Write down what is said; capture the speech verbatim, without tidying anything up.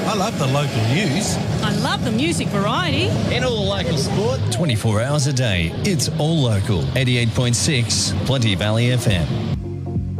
I love the local news. I love the music variety. And all the local sport. twenty-four hours a day. It's all local. eighty-eight point six Plenty Valley F M.